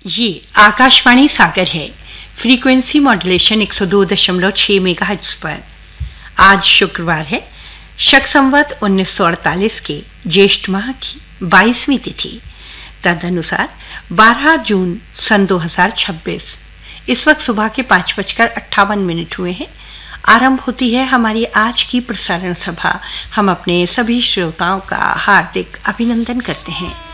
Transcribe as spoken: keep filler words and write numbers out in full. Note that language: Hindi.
ये आकाशवाणी सागर है। फ्रीक्वेंसी मॉड्यूलेशन एक सौ दो दशमलव छः मेगाहर्ट्ज पर। आज शुक्रवार है, शक संवत उन्नीस सौ अड़तालीस के ज्येष्ठ माह की बाईसवीं तिथि, तदनुसार बारह जून सन दो हज़ार छब्बीस। इस वक्त सुबह के पाँच बजकर अट्ठावन मिनट हुए हैं। आरंभ होती है हमारी आज की प्रसारण सभा। हम अपने सभी श्रोताओं का हार्दिक अभिनंदन करते हैं।